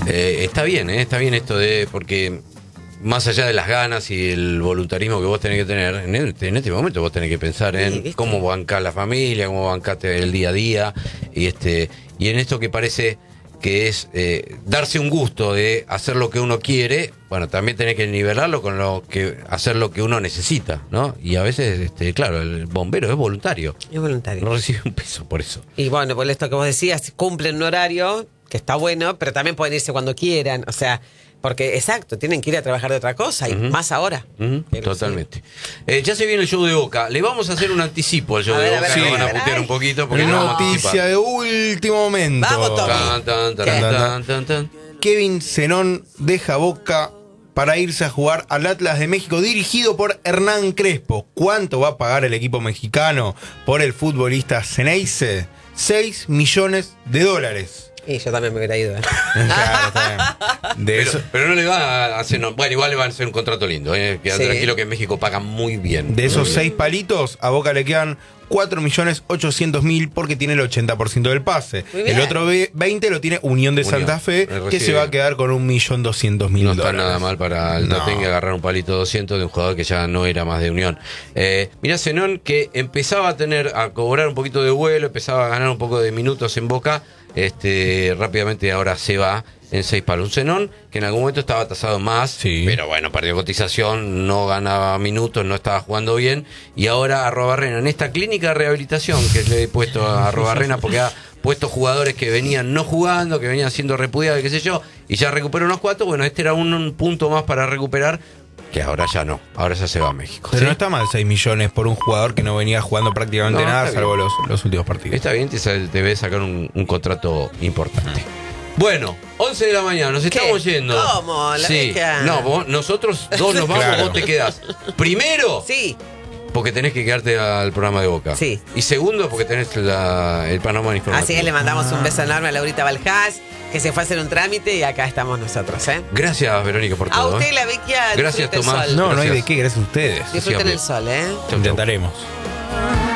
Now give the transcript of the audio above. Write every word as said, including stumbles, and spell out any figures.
Eh, está bien, eh, está bien esto de... Porque más allá de las ganas y el voluntarismo que vos tenés que tener, en este, en este momento vos tenés que pensar en Sí, ¿viste? cómo bancar la familia, cómo bancarte el día a día. Y, este, y en esto que parece... que es eh, darse un gusto de hacer lo que uno quiere, bueno, también tenés que nivelarlo con lo que hacer lo que uno necesita, ¿no? Y a veces, este, claro, el bombero es voluntario. Es voluntario. No recibe un peso por eso. Y bueno, por esto que vos decías, cumplen un horario que está bueno, pero también pueden irse cuando quieran, o sea, porque exacto, tienen que ir a trabajar de otra cosa, y Uh-huh. más ahora. Uh-huh. Pero Totalmente. Eh, ya se viene el show de Boca. Le vamos a hacer un anticipo al show A ver, de a Boca. ver, Nos a van a ver, putear ay. un poquito porque no vamos a Noticia anticipar. de último momento. Vamos, Tommy. Tan, tan, tan, ¿Qué? tan, tan, tan. Kevin Zenón deja Boca para irse a jugar al Atlas de México, dirigido por Hernán Crespo. ¿Cuánto va a pagar el equipo mexicano por el futbolista Ceneice? seis millones de dólares. Y yo también me hubiera ido. ¿eh? Claro, está bien. De Pero, eso, pero no le va a hacer. No, bueno, igual le van a hacer un contrato lindo. Eh. Quédate Sí. tranquilo que en México pagan muy bien. de esos Muy seis bien. palitos, a Boca le quedan cuatro millones ochocientos mil porque tiene el ochenta por ciento del pase. Muy bien. El otro ve- veinte lo tiene Unión de Unión. Santa Fe, Eh, que recibe. se va a quedar con un millón doscientos mil No dólares. está nada mal para el No. Tatengue agarrar un palito doscientos de un jugador que ya no era más de Unión. Eh, mirá, Zenón, que empezaba a tener, a cobrar un poquito de vuelo, empezaba a ganar un poco de minutos en Boca, este, rápidamente ahora se va en seis palos. Un Zenón que en algún momento estaba tasado más, Sí. pero bueno, perdió cotización, no ganaba minutos, no estaba jugando bien, y ahora Arrobarrena, en esta clínica de rehabilitación que le he puesto a Arrobarrena, porque ha puesto jugadores que venían no jugando, que venían siendo repudiados, qué sé yo, y ya recuperó unos cuatro, bueno, este era un, un punto más para recuperar, que ahora ya no, ahora ya se va a México. Pero ¿sí? no está mal seis millones por un jugador que no venía jugando prácticamente No, nada, está salvo bien. los, los últimos partidos. Está bien, te, sal- te ves sacar un, un contrato importante. Bueno, once de la mañana, nos ¿Qué? estamos yendo. ¿Cómo? La sí. beca. No, vos- nosotros dos nos vamos, Claro. vos te quedás. Primero, Sí, porque tenés que quedarte al programa de Boca. Sí. Y segundo, porque tenés la- el panorama informativo. así que le mandamos un beso enorme a Laurita Baljás, que se fue a hacer un trámite y acá estamos nosotros, ¿eh? Gracias, Verónica, por A todo. usted, ¿eh? la Vecchia, Gracias, disfrute el Tomás. sol. No, no hay Gracias. de qué, gracias a ustedes. Disfruten Siempre. el sol, ¿eh? Chau, chau. Intentaremos.